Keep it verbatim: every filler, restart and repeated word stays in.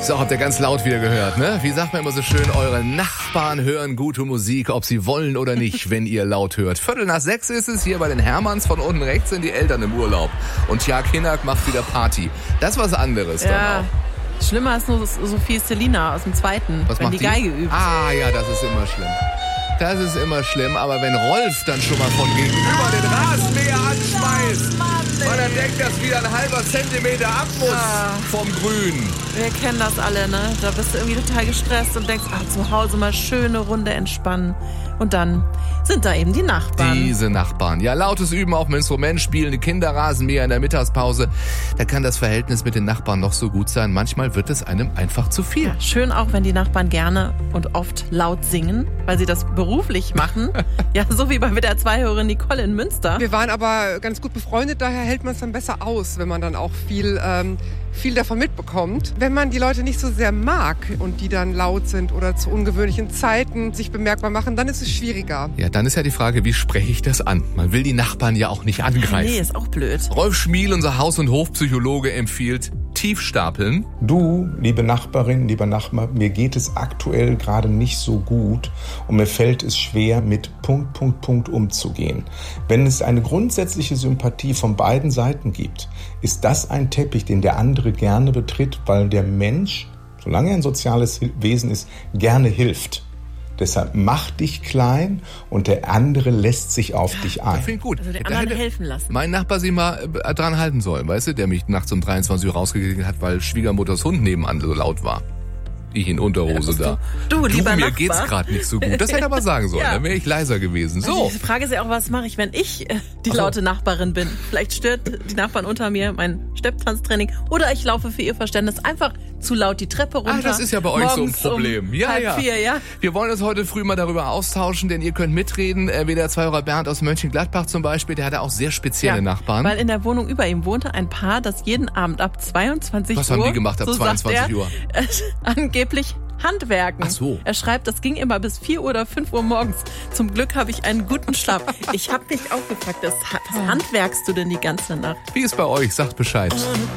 So, habt ihr ganz laut wieder gehört, ne? Wie sagt man immer so schön, eure Nachbarn hören gute Musik, ob sie wollen oder nicht, wenn ihr laut hört. Viertel nach sechs ist es, hier bei den Hermanns, von unten rechts sind die Eltern im Urlaub. Und Jörg Hinnack macht wieder Party. Das ist was anderes ja. dann auch. Schlimmer ist nur Sophie Selina aus dem Zweiten, was wenn macht die, die Geige übt. Ah ja, das ist immer schlimm. Das ist immer schlimm, aber wenn Rolf dann schon mal von gegenüber den Rasenmäher anschmeißt, weil er denkt, dass wieder ein halber Zentimeter ab muss Ja. vom Grün. Wir kennen das alle, ne? Da bist du irgendwie total gestresst und denkst, ach, zu Hause mal schöne Runde entspannen. Und dann sind da eben die Nachbarn. Diese Nachbarn. Ja, lautes Üben auf dem Instrument, spielende Kinderrasenmäher in der Mittagspause. Da kann das Verhältnis mit den Nachbarn noch so gut sein. Manchmal wird es einem einfach zu viel. Ja, schön auch, wenn die Nachbarn gerne und oft laut singen, weil sie das beruflich machen. Ja, so wie bei W D R zwei-Hörerin Nicole in Münster. Wir waren aber ganz gut befreundet, daher hält man es dann besser aus, wenn man dann auch viel, ähm, viel davon mitbekommt. Wenn man die Leute nicht so sehr mag und die dann laut sind oder zu ungewöhnlichen Zeiten sich bemerkbar machen, dann ist es schwieriger. Ja, dann ist ja die Frage, wie spreche ich das an? Man will die Nachbarn ja auch nicht angreifen. Nee, ist auch blöd. Rolf Schmiel, unser Haus- und Hofpsychologe, empfiehlt Tiefstapeln. Du, liebe Nachbarin, lieber Nachbar, mir geht es aktuell gerade nicht so gut und mir fällt es schwer, mit Punkt, Punkt, Punkt umzugehen. Wenn es eine grundsätzliche Sympathie von beiden Seiten gibt, ist das ein Teppich, den der andere gerne betritt, weil der Mensch, solange er ein soziales Wesen ist, gerne hilft. Deshalb mach dich klein und der andere lässt sich auf dich ein. Das finde ich gut. Also den Da anderen hätte helfen lassen. mein Nachbar sich mal äh, dran halten sollen, weißt du, der mich nachts um dreiundzwanzig Uhr rausgekriegt hat, weil Schwiegermutters Hund nebenan so laut war. Ich in Unterhose Ja, da. du, du, lieber mir Nachbar. geht's gerade nicht so gut. Das hätte er aber sagen sollen, Ja. dann wäre ich leiser gewesen. Also So. die Frage ist ja auch, was mache ich, wenn ich äh, die Ach so. laute Nachbarin bin? Vielleicht stört die Nachbarn unter mir mein Stepptanztraining oder ich laufe für ihr Verständnis einfach zu laut die Treppe runter. Ah, das ist ja bei euch so ein Morgens Problem. Um Ja, halb ja. Vier, ja. Wir wollen uns heute früh mal darüber austauschen, denn ihr könnt mitreden. Äh, W D R zwei-Hörer Bernd aus Mönchengladbach zum Beispiel, der hatte auch sehr spezielle Ja, Nachbarn. Weil in der Wohnung über ihm wohnte ein Paar, das jeden Abend ab zweiundzwanzig Was Uhr, haben die gemacht ab so zweiundzwanzig sagt er, Uhr? Äh, angeblich Handwerken. Ach so. Er schreibt, das ging immer bis vier oder fünf Uhr morgens. Zum Glück habe ich einen guten Schlaf. Ich habe mich auch gefragt, was, was handwerkst du denn die ganze Nacht? Wie ist bei euch? Sagt Bescheid.